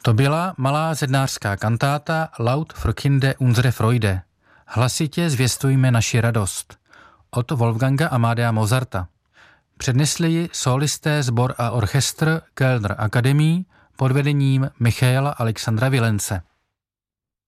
To byla malá zednářská kantáta Laut für Kinder unsere Freude. Hlasitě zvěstujme naši radost. Od Wolfganga Amadea Mozarta. Přednesli ji solisté sbor a orchestr Kellner Akademie pod vedením Michaela Alexandra Vilence.